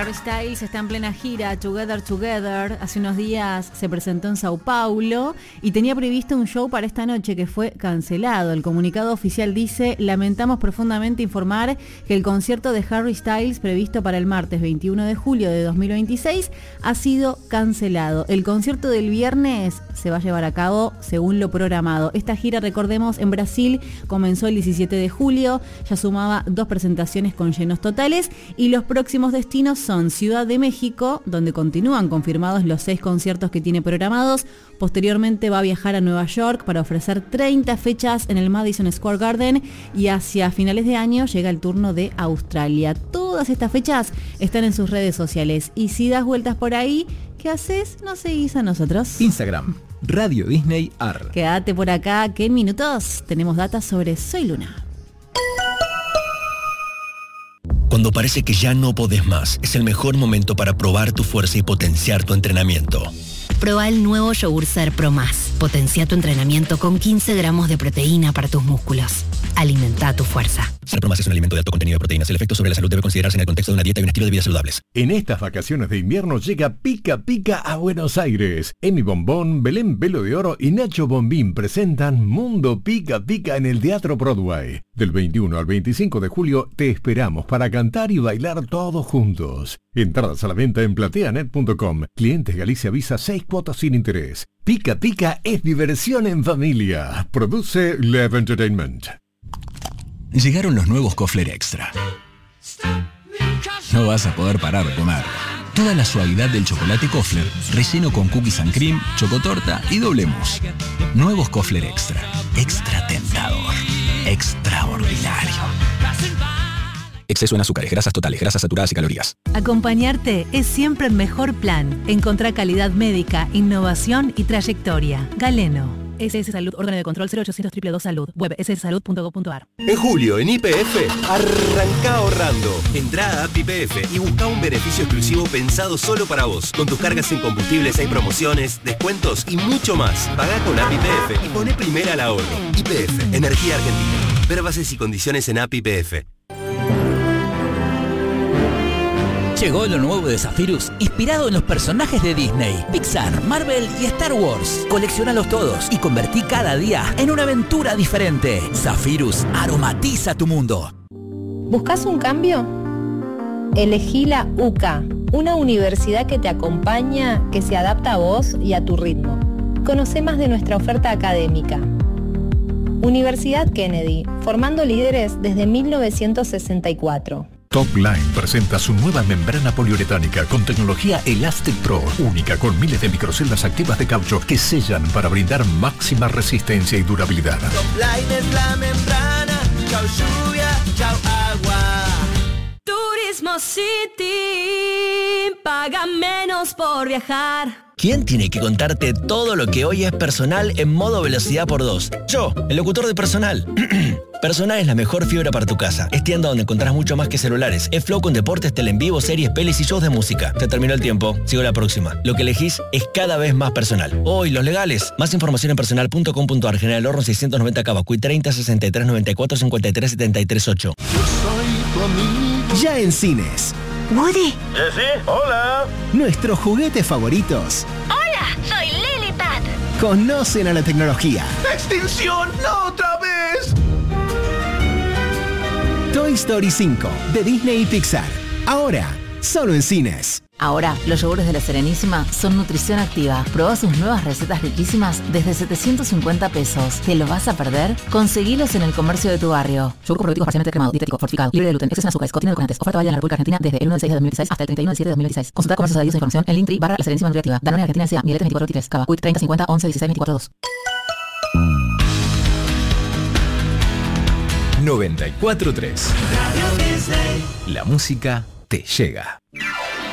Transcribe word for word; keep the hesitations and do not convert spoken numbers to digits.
Harry Styles está en plena gira Together Together. Hace unos días se presentó en Sao Paulo y tenía previsto un show para esta noche que fue cancelado. El comunicado oficial dice: lamentamos profundamente informar que el concierto de Harry Styles previsto para el martes veintiuno de julio de dos mil veintiséis ha sido cancelado. El concierto del viernes se va a llevar a cabo según lo programado. Esta gira, recordemos, en Brasil comenzó el diecisiete de julio, ya sumaba dos presentaciones con llenos totales y los próximos destinos son Ciudad de México, donde continúan confirmados los seis conciertos que tiene programados. Posteriormente va a viajar a Nueva York para ofrecer treinta fechas en el Madison Square Garden y hacia finales de año llega el turno de Australia. Todas estas fechas están en sus redes sociales y si das vueltas por ahí, ¿qué haces? ¿Nos seguís a nosotros? Instagram, Radio Disney A R. Quédate por acá que en minutos tenemos datos sobre Soy Luna. Cuando parece que ya no podés más, es el mejor momento para probar tu fuerza y potenciar tu entrenamiento. Proba el nuevo Yogur Ser Pro Más. Potencia tu entrenamiento con quince gramos de proteína para tus músculos. Alimenta tu fuerza. Ser Pro Más es un alimento de alto contenido de proteínas. El efecto sobre la salud debe considerarse en el contexto de una dieta y un estilo de vida saludables. En estas vacaciones de invierno llega Pica Pica a Buenos Aires. Emi Bombón, Belén Velo de Oro y Nacho Bombín presentan Mundo Pica Pica en el Teatro Broadway. Del veintiuno al veinticinco de julio te esperamos para cantar y bailar todos juntos. Entradas a la venta en plateanet punto com. Clientes Galicia Visa, seis cuotas sin interés. Pica Pica es diversión en familia. Produce Lev Entertainment. Llegaron los nuevos Kofler Extra. No vas a poder parar de comer. Toda la suavidad del chocolate Kofler, relleno con cookies and cream, chocotorta y doble mousse. Nuevos Kofler Extra. Extra tentador. Extraordinario. Exceso en azúcares, grasas totales, grasas saturadas y calorías. Acompañarte es siempre el mejor plan. Encontrá calidad médica, innovación y trayectoria. Galeno. S S Salud, órgano de control cero ochocientos dos dos dos Salud. Web s s salud punto gov punto a r. En julio, en Y P F, arranca ahorrando. Entrá a App Y P F y busca un beneficio exclusivo pensado solo para vos. Con tus cargas en combustibles hay promociones, descuentos y mucho más. Pagá con App Y P F y poné primera al ahorro. Y P F, Energía Argentina. Ver bases y condiciones en App Y P F. Llegó lo nuevo de Zephyrus, inspirado en los personajes de Disney, Pixar, Marvel y Star Wars. Colecciónalos todos y convertí cada día en una aventura diferente. Zephyrus aromatiza tu mundo. ¿Buscas un cambio? Elegí la U C A, una universidad que te acompaña, que se adapta a vos y a tu ritmo. Conoce más de nuestra oferta académica. Universidad Kennedy, formando líderes desde mil novecientos sesenta y cuatro. Topline presenta su nueva membrana poliuretánica con tecnología Elastic Pro, única con miles de microceldas activas de caucho que sellan para brindar máxima resistencia y durabilidad. Topline es la membrana, chau lluvia, chau agua. Turismo City, paga menos por viajar. ¿Quién tiene que contarte todo lo que hoy es personal en modo velocidad por dos? Yo, el locutor de Personal. Personal es la mejor fibra para tu casa. Es tienda donde encontrás mucho más que celulares. Es Flow con deportes, tele en vivo, series, pelis y shows de música. Se terminó el tiempo. Sigo la próxima. Lo que elegís es cada vez más personal. Hoy, los legales. Más información en personal punto com punto a r. General Horno seiscientos noventa Cavacuy treinta sesenta y tres noventa y cuatro cincuenta y tres setenta y tres ocho. Ya en cines. Woody. Jessy, hola. Nuestros juguetes favoritos. Hola, soy Lilipad. Conocen a la tecnología. ¡Extinción! ¡No otra vez! Toy Story cinco, de Disney y Pixar. Ahora, solo en cines. Ahora, los yogures de La Serenísima son nutrición activa. Probá sus nuevas recetas riquísimas desde setecientos cincuenta pesos. ¿Te los vas a perder? Conseguilos en el comercio de tu barrio. Yogur probiótico parcialmente cremado, dietético, fortificado, libre de gluten, exceso en azúcares, contiene edulcorantes. Oferta válida en la República Argentina desde el uno del seis de dos mil dieciséis hasta el treinta y uno del siete de dos mil dieciséis. Consulta comercios adheridos e información en Linktree barra La Serenísima Nutriactiva. Danone Argentina S A, Mieletes veinticuatro veintitrés, Cava, Quick treinta cincuenta once dieciséis veinticuatro dos. noventa y cuatro punto tres. La música te llega.